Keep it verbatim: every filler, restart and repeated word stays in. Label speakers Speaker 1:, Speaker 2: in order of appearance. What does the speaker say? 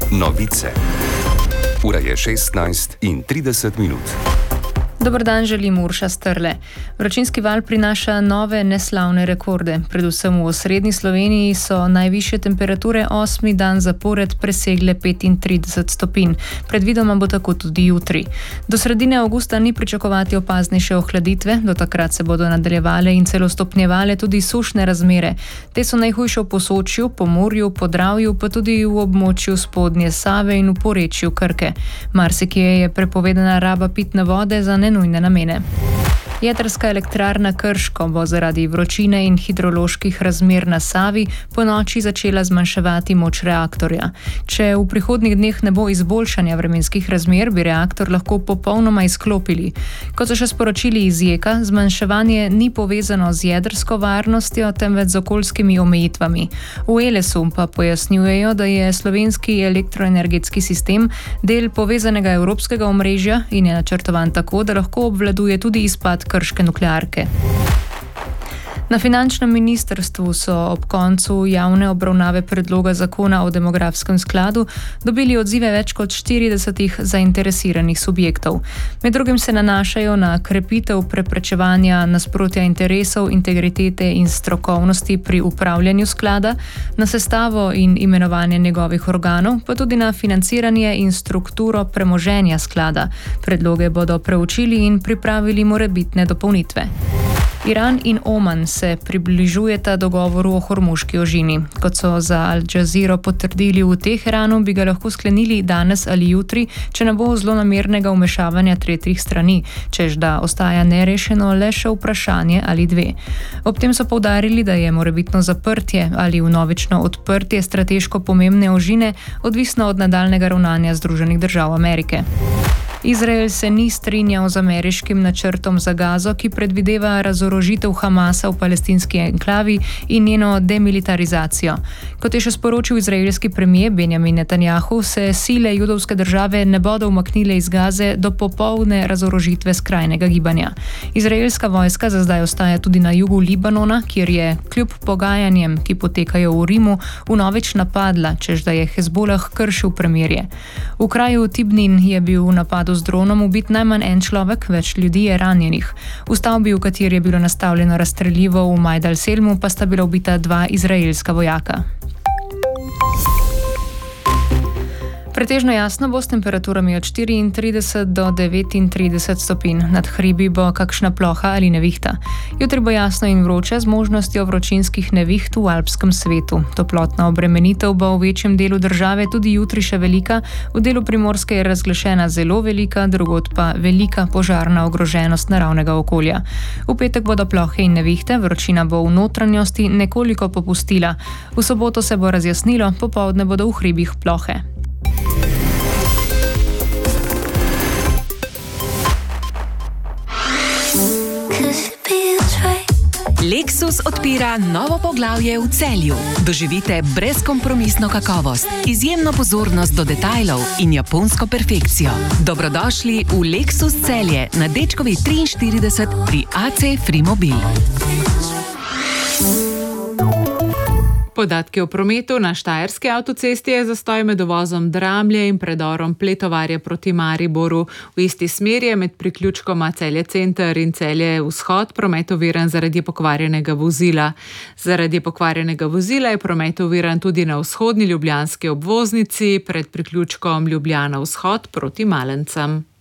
Speaker 1: Novice. Ura je šestnajst in trideset minut.
Speaker 2: Dober dan, želim Urša Strle. Vročinski val prinaša nove neslavne rekorde. Predvsem v osrednji Sloveniji so najvišje temperature osmi dan zapored presegle petintrideset stopinj. Predvidoma bo tako tudi jutri. Do sredine avgusta ni pričakovati opaznejše ohladitve, do takrat se bodo nadaljevale in celo stopnjevale tudi sušne razmere. Te so najhujše v Posočju, Pomurju, Podravju, pa tudi v območju spodnje Save in v porečju Krke. Marsikje je prepovedana raba pitne vode za nenujne namene. Jedrska elektrarna Krško bo zaradi vročine in hidroloških razmer na Savi po noči začela zmanjševati moč reaktorja. Če v prihodnjih dneh ne bo izboljšanja vremenskih razmer, bi reaktor lahko popolnoma izklopili. Kot so še sporočili iz Jeka, zmanjševanje ni povezano z jedrsko varnostjo, temveč z okoljskimi omejitvami. V Elesu pa pojasnjujejo, da je slovenski elektroenergetski sistem del povezanega evropskega omrežja in je načrtovan tako, da lahko obvladuje tudi izpad krške nuklearke. Na finančnem ministrstvu so ob koncu javne obravnave predloga zakona o demografskem skladu dobili odzive več kot štiridesetih zainteresiranih subjektov. Med drugim se nanašajo na krepitev preprečevanja nasprotja interesov, integritete in strokovnosti pri upravljanju sklada, na sestavo in imenovanje njegovih organov, pa tudi na financiranje in strukturo premoženja sklada. Predloge bodo preučili in pripravili morebitne dopolnitve. Iran in Oman se približujeta dogovoru o Hormuški ožini. Kot so za Al Jazeero potrdili v Teheranu, bi ga lahko sklenili danes ali jutri, če ne bo zlonamernega vmešavanja tretjih strani, čež da ostaja nerešeno le še vprašanje ali dve. Ob tem so poudarili, da je morebitno zaprtje ali vnovično odprtje strateško pomembne ožine odvisno od nadaljnega ravnanja Združenih držav Amerike. Izrael se ni strinjal z ameriškim načrtom za Gazo, ki predvideva razorožitev Hamasa v palestinski enklavi in njeno demilitarizacijo. Kot je še sporočil izraelski premier Benjamin Netanjahu, se sile judovske države ne bodo umaknile iz Gaze do popolne razorožitve skrajnega gibanja. Izraelska vojska za zdaj ostaja tudi na jugu Libanona, kjer je kljub pogajanjem, ki potekajo v Rimu, vnovič napadla, čež da je Hezbolah kršil premirje. V kraju Tibnin je bil napad z dronom ubit najmanj en človek, več ljudi je ranjenih. V stavbi, v kateri je bilo nastavljeno razstrelivo v Majdal Selmu, pa sta bila ubita dva izraelska vojaka. Pretežno jasno bo s temperaturami od štiriintrideset do devetintrideset stopinj. Nad hribi bo kakšna ploha ali nevihta. Jutri bo jasno in vroče z možnostjo vročinskih neviht v alpskem svetu. Toplotna obremenitev bo v večjem delu države tudi jutri še velika, v delu Primorske je razglašena zelo velika, drugod pa velika požarna ogroženost naravnega okolja. V petek bodo plohe in nevihte, vročina bo v notranjosti nekoliko popustila. V soboto se bo razjasnilo, popoldne bodo v hribih plohe.
Speaker 3: Lexus odpira novo poglavje v Celju. Doživite brezkompromisno kakovost, izjemno pozornost do detajlov in japonsko perfekcijo. Dobrodošli v Lexus Celje na Dečkovi triinštirideset pri A C Frimobil.
Speaker 4: Podatki o prometu na štajerski avtocesti je zastoj med uvozom Dramlje in predorom Pletovarje proti Mariboru. V isti smeri je med priključkoma Celje Center in Celje Vzhod promet oviran zaradi pokvarjenega vozila. Zaradi pokvarjenega vozila je promet oviran tudi na vzhodni ljubljanski obvoznici pred priključkom Ljubljana Vzhod proti Malencem.